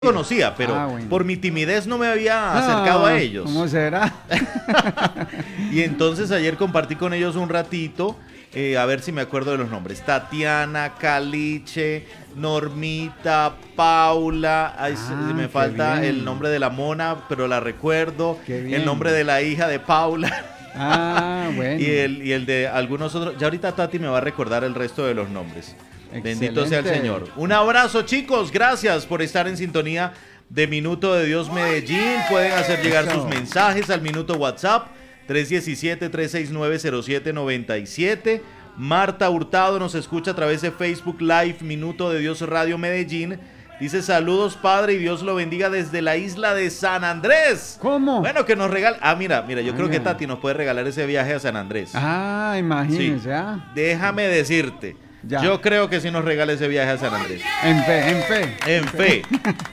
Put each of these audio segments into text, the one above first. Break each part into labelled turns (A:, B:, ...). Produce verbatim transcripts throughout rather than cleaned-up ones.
A: conocía, pero ah, bueno. por mi timidez no me había acercado no, a ellos.
B: ¿Cómo será?
A: Y entonces ayer compartí con ellos un ratito, eh, a ver si me acuerdo de los nombres. Tatiana, Caliche, Normita, Paula, ay, ah, me falta bien. El nombre de la mona, pero la recuerdo. El nombre de la hija de Paula.
B: Ah, bueno.
A: y, el, y el de algunos otros. Ya ahorita Tati me va a recordar el resto de los nombres. Excelente. Bendito sea el Señor. Un abrazo, chicos. Gracias por estar en sintonía de Minuto de Dios Medellín. Pueden hacer llegar Eso. sus mensajes al minuto WhatsApp tres uno siete, tres seis nueve, cero siete nueve siete. Marta Hurtado nos escucha a través de Facebook Live Minuto de Dios Radio Medellín. Dice: saludos, padre, y Dios lo bendiga desde la isla de San Andrés.
B: ¿Cómo?
A: Bueno, que nos regala. Ah, mira, mira, yo ah, creo que Tati nos puede regalar ese viaje a San Andrés.
B: Ah, imagínese.
A: Sí.
B: Ah.
A: Déjame decirte. Ya. Yo creo que sí nos regala ese viaje a San Andrés.
B: En fe, en fe.
A: En fe.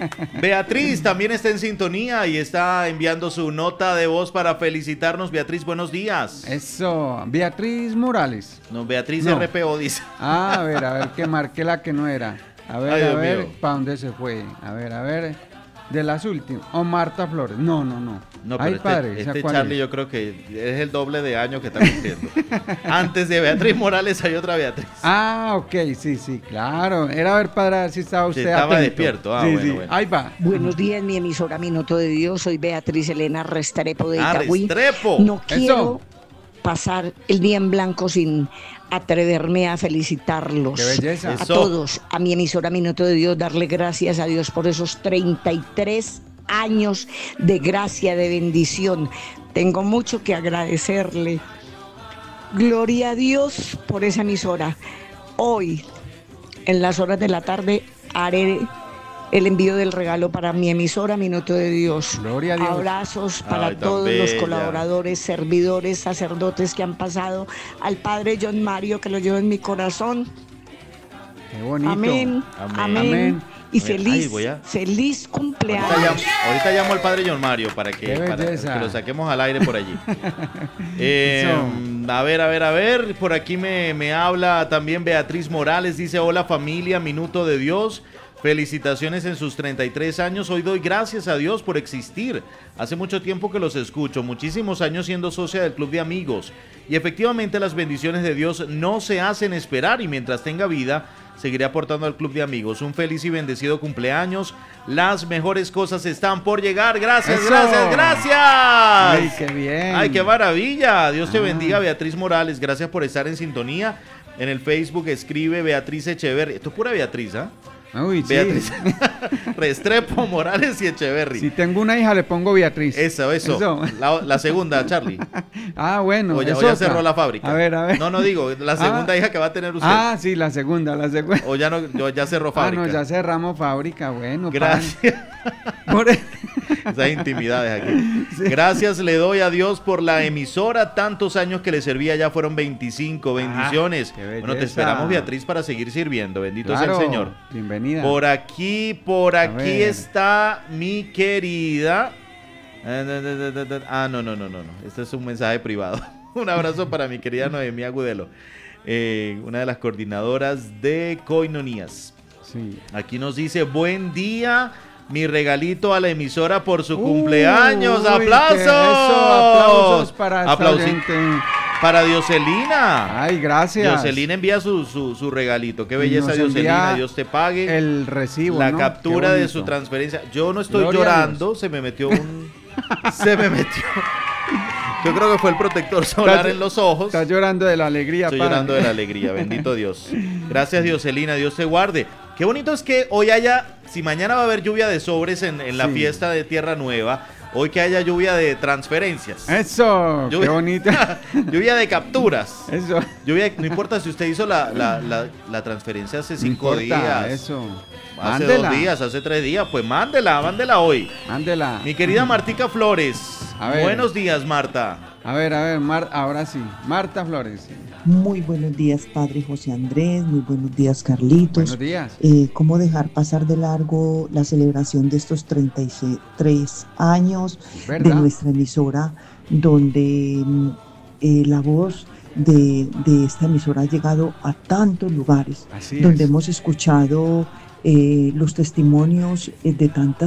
A: Beatriz también está en sintonía y está enviando su nota de voz para felicitarnos. Beatriz, buenos días.
B: Eso, Beatriz Morales.
A: No, Beatriz
B: no.
A: R P O dice.
B: Ah, a ver, a ver, que marqué la que no era. A ver, Ay, a ver, ¿para dónde se fue? A ver, a ver. De las últimas. O Marta Flores. No, no, no.
A: No, pero Ay, este, padre, este Charlie es? Yo creo que es el doble de años que está cumpliendo. Antes de Beatriz Morales hay otra Beatriz.
B: Ah, ok, sí, sí, claro. Era a ver para si estaba usted
A: sí, estaba
B: atento.
A: despierto. Ah,
B: sí,
A: bueno,
B: sí.
A: bueno.
B: Ahí va.
C: Buenos días, mi emisora Minuto de Dios. Soy Beatriz Elena Restrepo de
A: ah,
C: Itagüí.
A: Restrepo.
C: No quiero Eso. pasar el día en blanco sin atreverme a felicitarlos.
B: Qué belleza.
C: A
A: Eso.
C: todos, a mi emisora Minuto de Dios, darle gracias a Dios por esos treinta y tres años de gracia, de bendición. Tengo mucho que agradecerle. Gloria a Dios por esa emisora. Hoy, en las horas de la tarde, haré el envío del regalo para mi emisora Minuto de Dios.
B: Gloria a Dios.
C: Abrazos para
A: Ay,
C: todos
A: bella.
C: los colaboradores, servidores, sacerdotes que han pasado, al padre John Mario, que lo llevo en mi corazón.
B: Qué bonito.
C: Amén.
A: Amén.
C: Amén.
B: Amén.
C: Y feliz,
A: Ay, voy a...
C: feliz cumpleaños.
A: Ahorita llamo, ahorita llamo al padre John Mario para que, para que lo saquemos al aire por allí. eh, a ver, a ver, a ver. Por aquí me, me habla también Beatriz Morales. Dice: hola familia, Minuto de Dios. Felicitaciones en sus treinta y tres años. Hoy doy gracias a Dios por existir. Hace mucho tiempo que los escucho, muchísimos años siendo socia del Club de Amigos. Y efectivamente las bendiciones de Dios no se hacen esperar, y mientras tenga vida seguiré aportando al Club de Amigos. Un feliz y bendecido cumpleaños. Las mejores cosas están por llegar. Gracias, Eso. gracias, gracias.
B: Ay, qué bien.
A: Ay, qué maravilla. Dios te ah. bendiga, Beatriz Morales. Gracias por estar en sintonía. En el Facebook escribe Beatriz Echeverri. Esto es pura Beatriz, ¿ah? ¿eh?
B: Uy,
A: Beatriz
B: sí.
A: Restrepo, Morales y Echeverri.
B: Si tengo una hija le pongo Beatriz.
A: Eso, eso, eso. La, la segunda, Charlie.
B: Ah, bueno.
A: O ya, o ya cerró la fábrica.
B: A ver, a ver.
A: No, no digo, la segunda ah. hija que va a tener usted.
B: Ah, sí, la segunda, la segunda.
A: O ya no, ya cerró fábrica.
B: Ah, no, ya cerramos fábrica, bueno.
A: Gracias. Por... Esas intimidades aquí. Sí. Gracias le doy a Dios por la emisora, tantos años que le servía, ya fueron veinticinco, bendiciones.
B: Ah,
A: bueno, te esperamos, Beatriz, para seguir sirviendo, bendito
B: claro,
A: sea el Señor.
B: Bienvenida.
A: Por aquí, por aquí está mi querida... Ah, no, no, no, no, no, este es un mensaje privado. Un abrazo para mi querida Noemí Agudelo, eh, una de las coordinadoras de Coinonías.
B: Sí.
A: Aquí nos dice: buen día, mi regalito a la emisora por su Uy, cumpleaños. ¡Aplausos! Eso,
B: aplausos para
A: Aplausi- para Dioselina.
B: Ay, gracias.
A: Dioselina envía su, su, su regalito. Qué belleza, Dioselina. Dios te pague.
B: El recibo,
A: La
B: ¿no?
A: captura de su transferencia. Yo no estoy
B: Gloria
A: llorando. Se me metió un... se me metió... Yo creo que fue el protector solar está, en los ojos.
B: Estás llorando de la alegría,
A: Estoy
B: padre.
A: llorando de la alegría, bendito Dios. Gracias, Dioselina, Dios te guarde. Qué bonito es que hoy haya, si mañana va a haber lluvia de sobres en, en la sí. fiesta de Tierra Nueva, hoy que haya lluvia de transferencias.
B: Eso, lluvia, qué bonito.
A: Lluvia de capturas.
B: Eso.
A: Lluvia, no importa si usted hizo la, la, la, la transferencia hace cinco
B: no importa,
A: días.
B: Eso.
A: Hace
B: mándela.
A: dos días, hace tres días, pues mándela, mándela hoy.
B: Mándela.
A: Mi querida Martica Flores.
B: A ver.
A: Buenos días, Marta.
B: A ver, a ver, Mar, ahora sí. Marta Flores.
D: Muy buenos días, padre José Andrés. Muy buenos días, Carlitos.
B: Buenos días.
D: Eh, ¿Cómo dejar pasar de largo la celebración de estos treinta y tres años ¿verdad? De nuestra emisora, donde eh, la voz de, de esta emisora ha llegado a tantos lugares,
B: Así
D: donde
B: es.
D: hemos escuchado eh, los testimonios eh, de tantas